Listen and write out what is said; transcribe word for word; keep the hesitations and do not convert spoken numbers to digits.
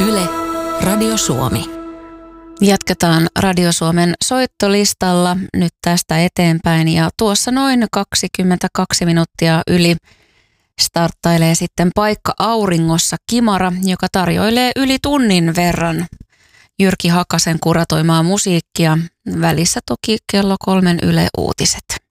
Yle, Radio Suomi. Jatketaan Radio Suomen soittolistalla nyt tästä eteenpäin ja tuossa noin kaksikymmentäkaksi minuuttia yli starttailee sitten Paikka auringossa Kimara, joka tarjoilee yli tunnin verran Jyrki Hakasen kuratoimaa musiikkia. Välissä toki kello kolmen Yle Uutiset.